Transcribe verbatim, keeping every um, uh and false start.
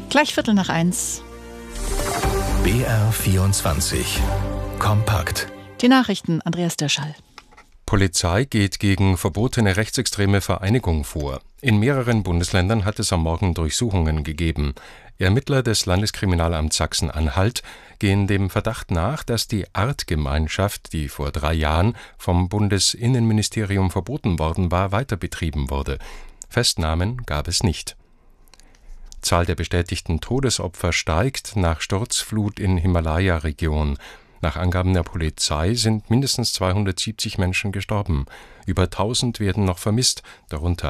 Gleich Viertel nach eins. B R vierundzwanzig. Kompakt. Die Nachrichten, Andreas Dürschall. Polizei geht gegen verbotene rechtsextreme Vereinigung vor. In mehreren Bundesländern hat es am Morgen Durchsuchungen gegeben. Ermittler des Landeskriminalamts Sachsen-Anhalt gehen dem Verdacht nach, dass die Artgemeinschaft, die vor drei Jahren vom Bundesinnenministerium verboten worden war, weiter betrieben wurde. Festnahmen gab es nicht. Zahl der bestätigten Todesopfer steigt nach Sturzflut in Himalaya-Region. Nach Angaben der Polizei sind mindestens zweihundertsiebzig Menschen gestorben. Über tausend werden noch vermisst, darunter